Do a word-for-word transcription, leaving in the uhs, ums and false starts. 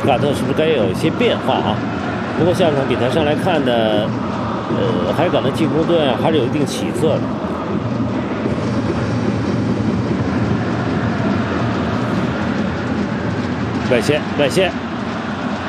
斯卡特是不是该有一些变化啊？不过下半场比赛上来看呢，呃，海港的进攻端啊还是有一定起色的。外线，外线。